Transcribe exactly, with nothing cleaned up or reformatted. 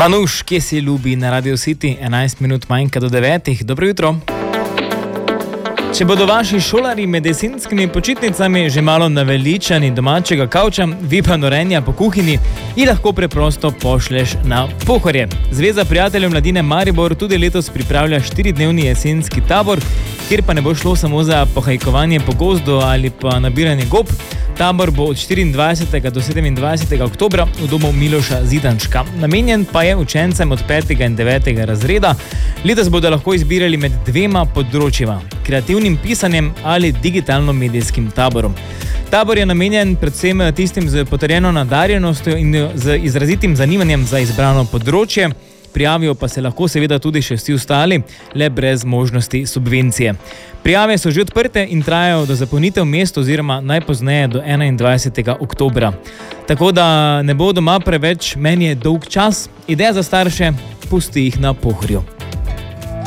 Manuš, kje si ljubi na Radio City, enajst minut manjka do devetih. Dobro jutro. Če bodo vaši šolari med jesenskimi počitnicami že malo naveličani domačega kavča, vi pa norenja po kuhinji, jih lahko preprosto pošleš na Pohorje. Zveza prijateljev mladine Maribor tudi letos pripravlja štiridnevni jesenski tabor, kjer pa ne bo šlo samo za pohajkovanje po gozdu ali pa nabiranje gob. Tabor bo od štiriindvajsetega do sedemindvajsetega oktobra v domu Miloša Zidanška. Namenjen pa je učencem od petega in devetega razreda. Letos bodo lahko izbirali med dvema področjima, kreativnim pisanjem ali digitalno-medijskim taborom. Tabor je namenjen predvsem tistim z potrjeno nadarjenostjo in z izrazitim zanimanjem za izbrano področje. Prijavijo pa se lahko seveda tudi še vsi ostali, le brez možnosti subvencije. Prijave so že odprte in trajajo do zapolnitev mest oziroma najpozneje do enaindvajsetega oktobra. Tako da ne bo doma preveč, meni je dolg čas. Ideja za starše, pusti jih na Pohorju.